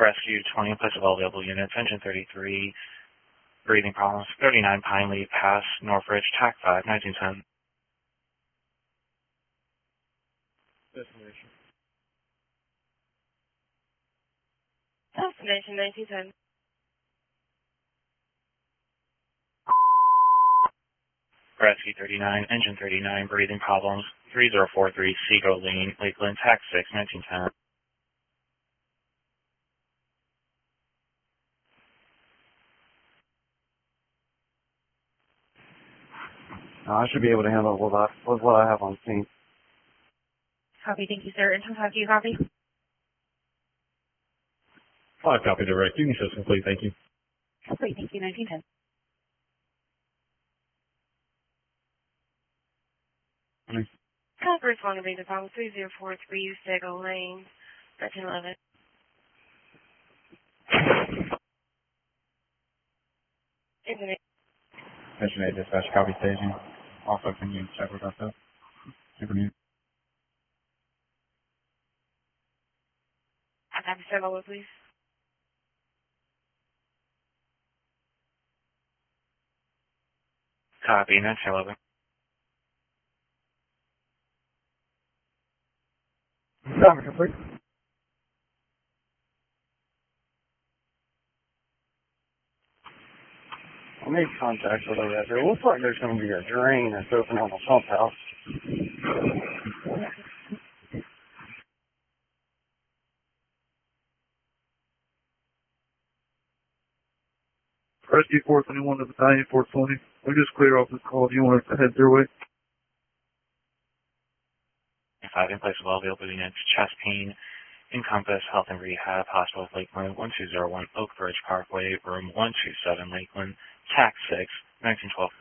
Rescue 20 in place of all available units. Engine 33, breathing problems. 39 Pine Leaf Pass, Northridge, TAC 5, 1910. Destination. Destination 1910. Rescue 39, Engine 39, breathing problems. 3043, Seagull Lane, Lakeland, TAC 6, 1910. I should be able to handle what I have on scene. Copy, thank you, sir. Intel 5, do you copy? 5 copy direct. Union system complete, thank you. Complete, thank you, 1910. First one to be the problem 3043 Seagull Lane, 1911. Mission 8 dispatch, copy staging. Also, can you check with us up? Super neat. I copy 701, please. Copy, 1911. Copy complete. I made contact with her. It looks like there's going to be a drain that's open on the pump house. Rescue 421 to Battalion 420. We just cleared off this call. Do you want to head their way? 5 in place of all available units. Chest pain, Encompass Health and Rehab, Hospital of Lakeland, 1201 Oak Ridge Parkway, room 127 Lakeland, TAC 6, 1912